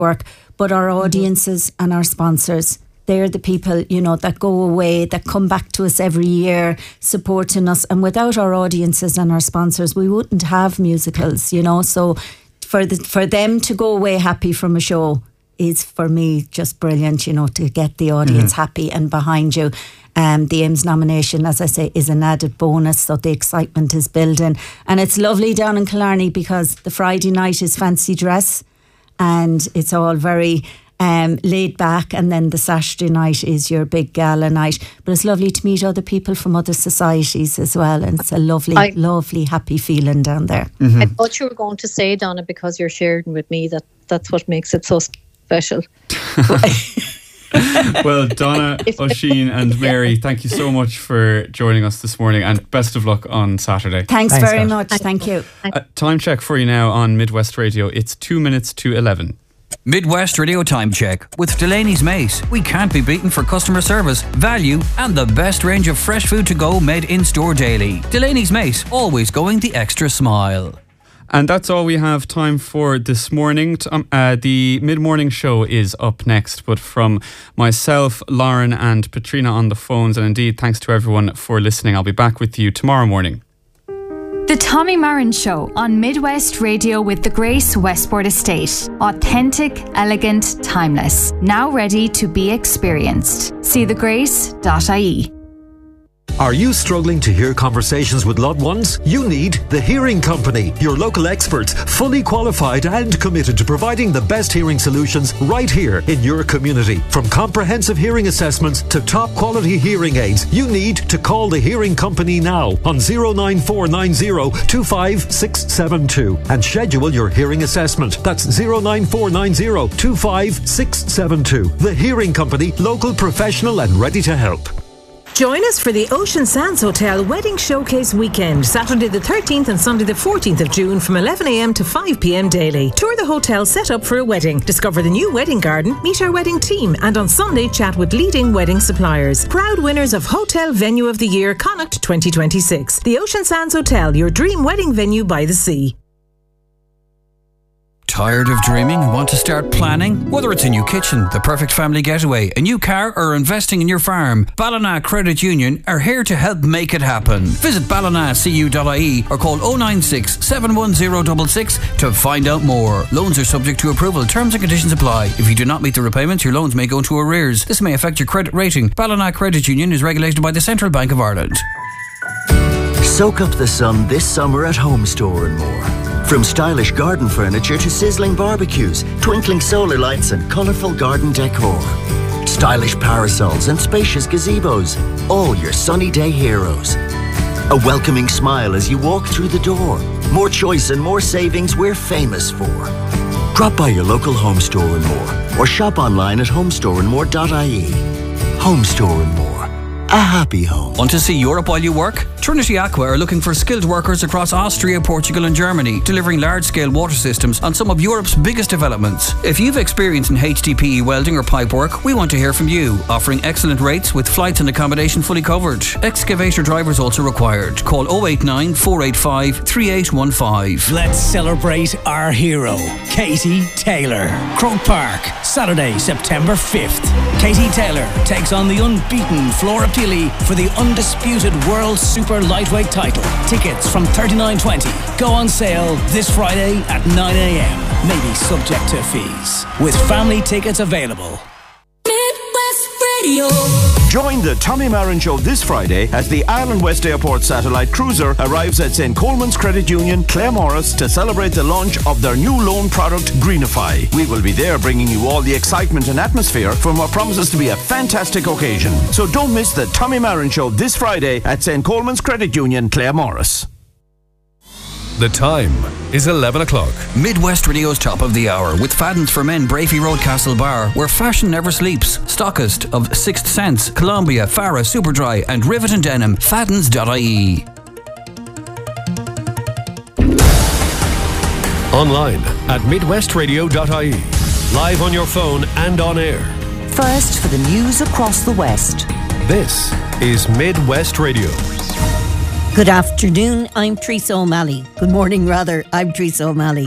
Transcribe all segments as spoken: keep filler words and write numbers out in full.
work, but our audiences and our sponsors. They're the people, you know, that go away, that come back to us every year, supporting us. And without our audiences and our sponsors, we wouldn't have musicals, you know. So for the, for them to go away happy from a show is, for me, just brilliant, you know, to get the audience mm-hmm. happy and behind you. Um, the A I M S nomination, as I say, is an added bonus, so the excitement is building. And it's lovely down in Killarney because the Friday night is fancy dress and it's all very um, laid back, and then the Saturday night is your big gala night. But it's lovely to meet other people from other societies as well, and it's a lovely, I, lovely, happy feeling down there. Mm-hmm. I thought you were going to say, Donna, because you're sharing with me that that's what makes it so special. Well, Donna, Oisín and Mary, thank you so much for joining us this morning, and best of luck on Saturday. Thanks, Thanks very much. Thank you. Uh, time check for you now on Midwest Radio. It's two minutes to eleven. Midwest Radio time check with Delaney's Mate. We can't be beaten for customer service, value and the best range of fresh food to go made in store daily. Delaney's Mate, always going the extra smile. And that's all we have time for this morning. Um, uh, the mid-morning show is up next, but from myself, Lauren and Patrina on the phones, and indeed thanks to everyone for listening. I'll be back with you tomorrow morning. The Tommy Marin Show on Midwest Radio with the Grace Westport Estate. Authentic, elegant, timeless. Now ready to be experienced. See the grace dot I E. Are you struggling to hear conversations with loved ones? You need The Hearing Company, your local experts, fully qualified and committed to providing the best hearing solutions right here in your community. From comprehensive hearing assessments to top quality hearing aids, you need to call The Hearing Company now on zero nine four nine zero two five six seven two and schedule your hearing assessment. That's zero nine four nine zero two five six seven two. The Hearing Company, local, professional and ready to help. Join us for the Ocean Sands Hotel Wedding Showcase Weekend, Saturday the thirteenth and Sunday the fourteenth of June from eleven a m to five p m daily. Tour the hotel set up for a wedding, discover the new wedding garden, meet our wedding team, and on Sunday chat with leading wedding suppliers. Proud winners of Hotel Venue of the Year Connacht twenty twenty-six. The Ocean Sands Hotel, your dream wedding venue by the sea. Tired of dreaming and want to start planning? Whether it's a new kitchen, the perfect family getaway, a new car or investing in your farm, Ballina Credit Union are here to help make it happen. Visit ballina c u dot I E or call oh nine six, seven one zero six six to find out more. Loans are subject to approval. Terms and conditions apply. If you do not meet the repayments, your loans may go into arrears. This may affect your credit rating. Ballina Credit Union is regulated by the Central Bank of Ireland. Soak up the sun this summer at Home Store and More. From stylish garden furniture to sizzling barbecues, twinkling solar lights and colourful garden decor. Stylish parasols and spacious gazebos, all your sunny day heroes. A welcoming smile as you walk through the door. More choice and more savings we're famous for. Drop by your local Home Store and More or shop online at home store and more dot I E. Home Store and More. A happy home. Want to see Europe while you work? Trinity Aqua are looking for skilled workers across Austria, Portugal and Germany, delivering large-scale water systems on some of Europe's biggest developments. If you've experience in H D P E welding or pipe work, we want to hear from you, offering excellent rates with flights and accommodation fully covered. Excavator drivers also required. Call oh eight nine, four eight five, three eight one five. Let's celebrate our hero, Katie Taylor. Croke Park, Saturday, September fifth. Katie Taylor takes on the unbeaten Flora Pili for the undisputed World Super Lightweight title. Tickets from thirty-nine twenty go on sale this Friday at nine a m. Maybe subject to fees. With family tickets available. Midwest Radio. Join the Tommy Marin Show this Friday as the Ireland West Airport Satellite Cruiser arrives at Saint Coleman's Credit Union, Claremorris, to celebrate the launch of their new loan product, Greenify. We will be there bringing you all the excitement and atmosphere from what promises to be a fantastic occasion. So don't miss the Tommy Marin Show this Friday at Saint Coleman's Credit Union, Claremorris. The time is eleven o'clock. Midwest Radio's top of the hour with Fadden's for Men, Brafey Road, Castle Bar, where fashion never sleeps. Stockist of Sixth Sense, Columbia, Farah, Superdry and Rivet and Denim. Faddens dot I E. Online at midwest radio dot I E. Live on your phone and on air. First for the news across the West. This is Midwest Radio. Good afternoon, I'm Teresa O'Malley. Good morning, rather, I'm Teresa O'Malley.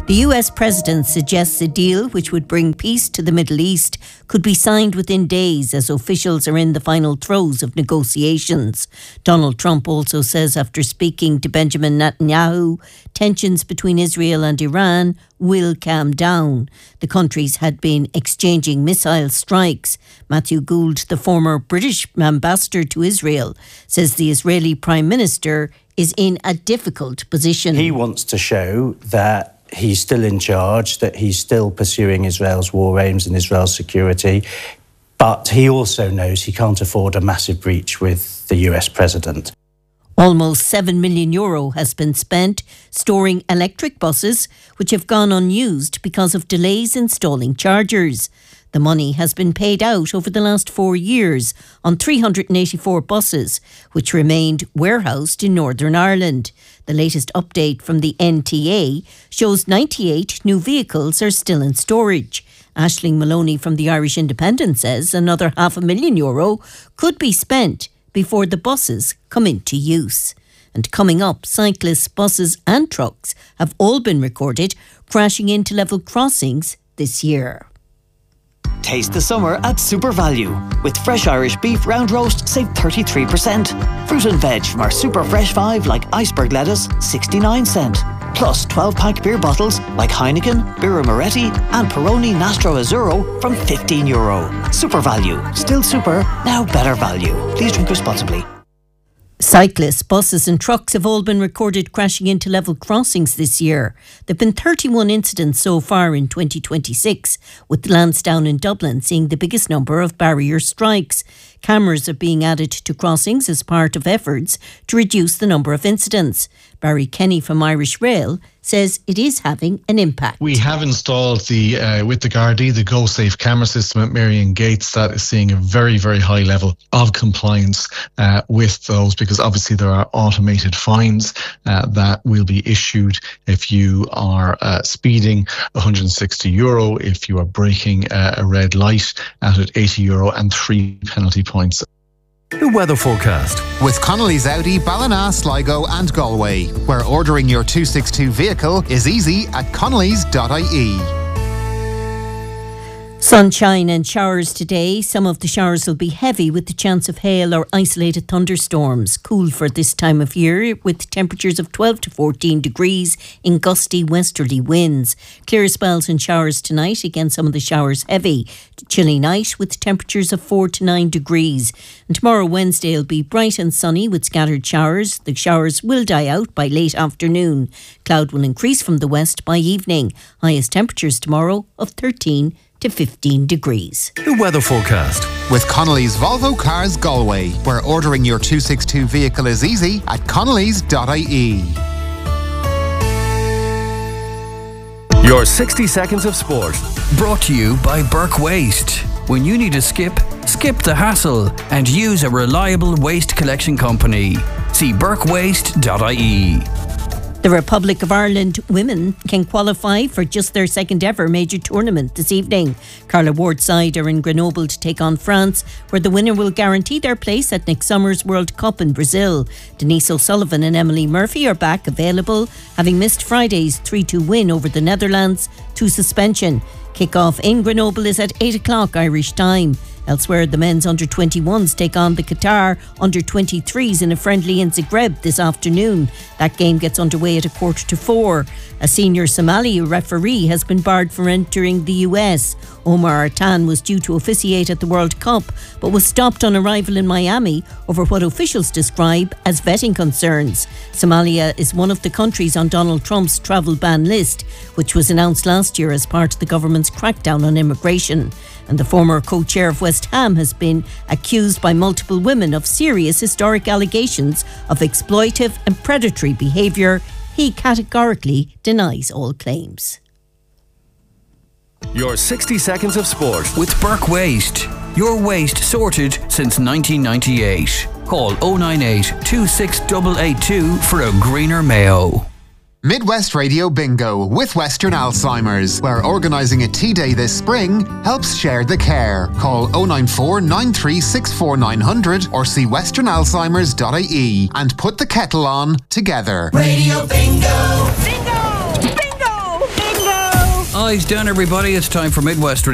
The U S president suggests a deal which would bring peace to the Middle East could be signed within days as officials are in the final throes of negotiations. Donald Trump also says after speaking to Benjamin Netanyahu, tensions between Israel and Iran will calm down. The countries had been exchanging missile strikes. Matthew Gould, the former British ambassador to Israel, says the Israeli Prime Minister is in a difficult position. He wants to show that he's still in charge, that he's still pursuing Israel's war aims and Israel's security. But he also knows he can't afford a massive breach with the U S president. Almost seven million euro has been spent storing electric buses which have gone unused because of delays installing chargers. The money has been paid out over the last four years on three hundred eighty-four buses, which remained warehoused in Northern Ireland. The latest update from the N T A shows ninety-eight new vehicles are still in storage. Aisling Maloney from the Irish Independent says another half a million euro could be spent before the buses come into use. And coming up, cyclists, buses and trucks have all been recorded crashing into level crossings this year. Taste the summer at Super Value. With fresh Irish beef round roast, save thirty-three percent. Fruit and veg from our Super Fresh five like iceberg lettuce, sixty-nine cent. Plus twelve pack beer bottles like Heineken, Birra Moretti and Peroni Nastro Azzurro from fifteen euro. Super Value. Still super, now better value. Please drink responsibly. Cyclists, buses and trucks have all been recorded crashing into level crossings this year. There have been thirty-one incidents so far in twenty twenty-six, with Lansdowne in Dublin seeing the biggest number of barrier strikes. Cameras are being added to crossings as part of efforts to reduce the number of incidents. Barry Kenny from Irish Rail says it is having an impact. We have installed the uh, with the Gardaí, the GoSafe camera system at Marion Gates that is seeing a very, very high level of compliance uh, with those, because obviously there are automated fines uh, that will be issued if you are uh, speeding, one hundred sixty euro, if you are braking uh, a red light at eighty euro, and three penalty points. The weather forecast with Connolly's Audi, Ballina, Sligo and Galway, where ordering your two sixty-two vehicle is easy at connellys dot I E. Sunshine and showers today. Some of the showers will be heavy with the chance of hail or isolated thunderstorms. Cool for this time of year with temperatures of twelve to fourteen degrees in gusty westerly winds. Clear spells and showers tonight. Again, some of the showers heavy. Chilly night with temperatures of four to nine degrees. And tomorrow, Wednesday, will be bright and sunny with scattered showers. The showers will die out by late afternoon. Cloud will increase from the west by evening. Highest temperatures tomorrow of thirteen to fifteen degrees. The weather forecast with Connolly's Volvo Cars Galway, where ordering your two sixty-two vehicle is easy at connellys dot I E. Your sixty seconds of sport. Brought to you by Burke Waste. When you need a skip, skip the hassle and use a reliable waste collection company. See burke waste dot I E. The Republic of Ireland women can qualify for just their second ever major tournament this evening. Carla Ward's side are in Grenoble to take on France, where the winner will guarantee their place at next summer's World Cup in Brazil. Denise O'Sullivan and Emily Murphy are back available, having missed Friday's three two win over the Netherlands to suspension. Kick-off in Grenoble is at eight o'clock Irish time. Elsewhere, the men's under twenty-ones take on the Qatar under twenty-threes in a friendly in Zagreb this afternoon. That game gets underway at a quarter to four. A senior Somali referee has been barred from entering the U S. Omar Artan was due to officiate at the World Cup, but was stopped on arrival in Miami over what officials describe as vetting concerns. Somalia is one of the countries on Donald Trump's travel ban list, which was announced last year as part of the government's crackdown on immigration. And the former co-chair of West Ham has been accused by multiple women of serious historic allegations of exploitive and predatory behaviour. He categorically denies all claims. Your sixty seconds of sport with Burke Waste. Your waste sorted since nineteen ninety-eight. Call oh nine eight, two six eight eight two for a greener Mayo. Midwest Radio Bingo with Western Alzheimer's, where organising a tea day this spring helps share the care. Call oh nine four, nine three six four, nine hundred or see western alzheimers dot I E and put the kettle on together. Radio Bingo! Bingo! Bingo! Bingo! Eyes down, everybody. It's time for Midwest